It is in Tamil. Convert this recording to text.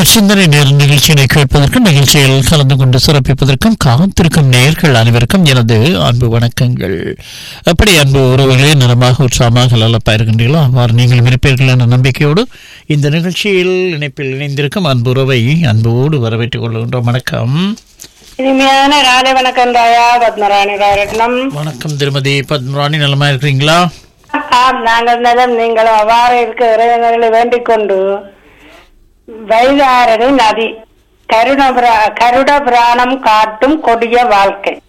சிந்தனை நேர நிகழ்ச்சியினை கேட்பதற்கும் நிகழ்ச்சியில் கலந்து கொண்டு சிறப்பிப்பதற்கும் காத்திருக்கும் நேயர்கள் அனைவருக்கும் எனது அன்பு வணக்கங்கள். எப்படி அன்பு உறவுகளே நலமாக உற்சாகமாக நல்லப்பா இருக்கின்றீர்களோ அவ்வாறு நீங்கள் இருப்பீர்கள் என்ற நம்பிக்கையோடு இந்த நிகழ்ச்சியில் இணைப்பில் இணைந்திருக்கும் அன்பு உறவை அன்போடு வரவேற்றுக் கொள்கின்றோம். வணக்கம். இனிமையான காலை வணக்கம் ராயா. பத்மராணி ராயரட்னம். வணக்கம் திருமதி பத்மராணி, நலமா இருக்கிறீங்களா? நாங்கள் நலம், நீங்களும் அவ்வாறு இருக்க இறைவனை வேண்டிக் கொண்டு வைதாரணி நதி கருட பிராணம் காட்டும் கொடிய வாழ்க்கை